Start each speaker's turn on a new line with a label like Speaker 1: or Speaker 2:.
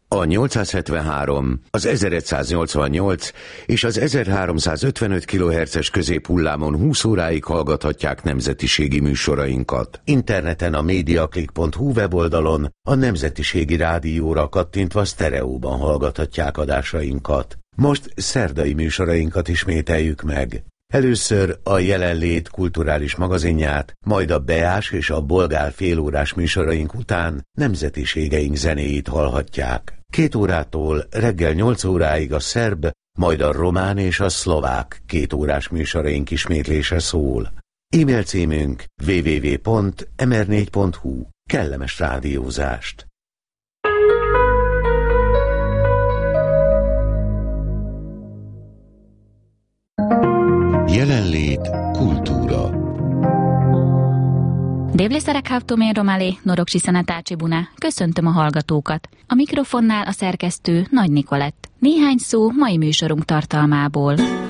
Speaker 1: A 873, az 1188 és az 1355 kHz-es középhullámon 20 óráig hallgathatják nemzetiségi műsorainkat. Interneten a mediaclick.hu weboldalon a Nemzetiségi Rádióra kattintva sztereóban hallgathatják adásainkat. Most szerdai műsorainkat ismételjük meg. Először a Jelenlét kulturális magazinját, majd a Beás és a Bolgár félórás műsoraink után nemzetiségeink zenéit hallhatják. 2 órától reggel 8 óráig a szerb, majd a román és a szlovák 2 órás műsoraink ismétlése szól. E-mail címünk www.mr4.hu. Kellemes rádiózást! Jelenlét kultúra.
Speaker 2: Dévlészerekhavtomén Romali, Norogsi Szenetácsi Buna. Köszöntöm a hallgatókat. A mikrofonnál a szerkesztő Nagy Nikolett. Néhány szó mai műsorunk tartalmából.